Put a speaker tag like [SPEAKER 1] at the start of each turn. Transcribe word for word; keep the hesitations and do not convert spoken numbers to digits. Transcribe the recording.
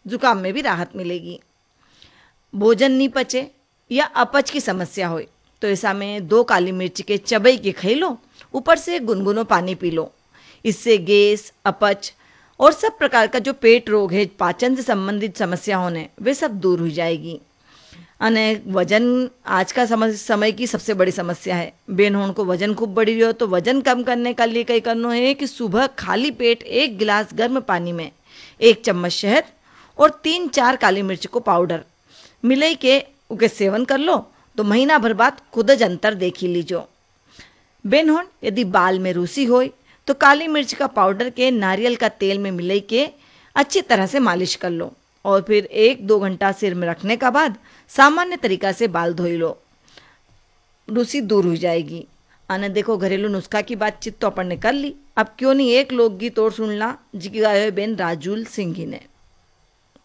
[SPEAKER 1] जुकाम में भी राहत मिलेगी। भोजन नहीं पचे या अपच की समस्या हो तो ऐसा में दो काली मिर्च के चबई के खाई लो, ऊपर से गुनगुनो पानी पी लो। इससे गैस, अपच और सब प्रकार का जो पेट रोग है, पाचन से संबंधित समस्या होने, वे सब दूर हो जाएगी। अने वजन आज का समय समय की सबसे बड़ी समस्या है। बेन होण को वजन खूब बढ़ी रही हो तो वजन कम करने का लिए कई करना है कि सुबह खाली पेट एक गिलास गर्म पानी में एक चम्मच शहद और तीन चार काली मिर्च को पाउडर मिलाई के उके सेवन कर लो तो महीना भर बाद खुद ज अंतर देखी लीजो। बेन होण यदि बाल में रूसी हो तो काली मिर्च का पाउडर के नारियल का तेल में मिलाई के अच्छी तरह से मालिश कर लो और फिर एक दो घंटा सिर में रखने का बाद सामान्य तरीका से बाल धोई लो, रूसी दूर हो जाएगी। अने देखो, घरेलू नुस्खा की बातचीत तो अपन ने कर ली, अब क्यों नहीं एक लोकगीत और सुन ला जी गायो बेन राजूल सिंह ने।